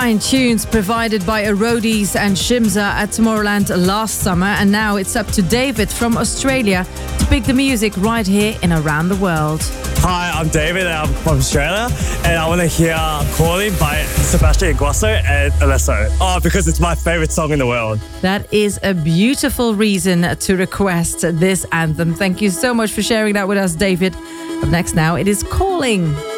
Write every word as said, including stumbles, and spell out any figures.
Nine tunes provided by Arodis and Shimza at Tomorrowland last summer, and now it's up to David from Australia to pick the music right here in Around the World. Hi, I'm David and I'm from Australia, and I want to hear Calling by Sebastian Ingrosso and Alesso. Oh, because it's my favourite song in the world. That is a beautiful reason to request this anthem. Thank you so much for sharing that with us, David. Up next now, it is Calling.